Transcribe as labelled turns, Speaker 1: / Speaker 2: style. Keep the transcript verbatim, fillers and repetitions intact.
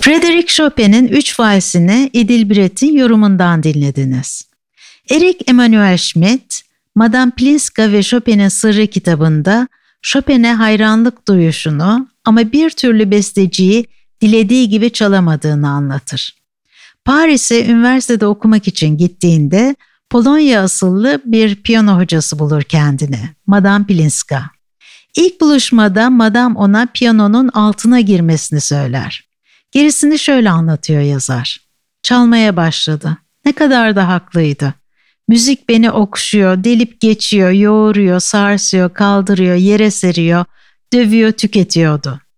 Speaker 1: Frédéric Chopin'in üç valsini Idilbret'in yorumundan dinlediniz. Erich Emanuel Schmidt, Madame Plinska ve Chopin'in Sırrı kitabında Chopin'e hayranlık duyuşunu ama bir türlü besteciyi dilediği gibi çalamadığını anlatır. Paris'e üniversitede okumak için gittiğinde Polonya asıllı bir piyano hocası bulur kendine, Madame Plinska. İlk buluşmada Madame ona piyanonun altına girmesini söyler. Gerisini şöyle anlatıyor yazar. Çalmaya başladı. Ne kadar da haklıydı. Müzik beni okşuyor, delip geçiyor, yoğuruyor, sarsıyor, kaldırıyor, yere seriyor, dövüyor, tüketiyordu.